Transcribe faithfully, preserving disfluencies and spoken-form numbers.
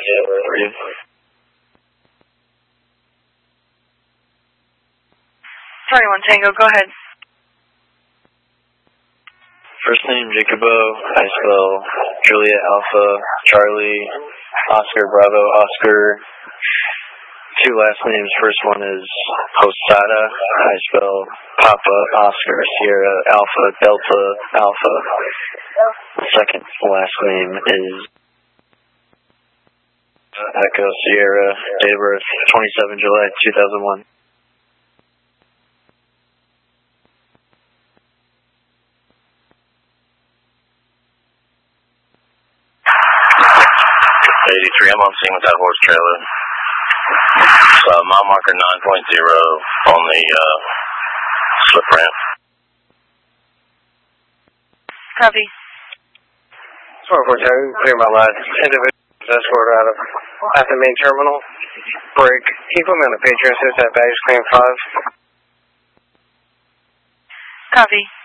Yeah, for you. twenty-one Tango, go ahead. First name Jacobo, I spell Juliet Alpha, Charlie, Oscar Bravo, Oscar. Two last names. First one is Posada, I spell Papa, Oscar, Sierra, Alpha, Delta, Alpha. The second last name is Echo, Sierra, date of birth twenty-seventh of July two thousand one. eighty-three, I'm on scene with that horse trailer. So, mile marker nine point zero on the uh, slip ramp. Copy. four four two, clear my line. Individual escort out of at the main terminal. Break. Can you put me on the Patriot assist at baggage claim five? Copy.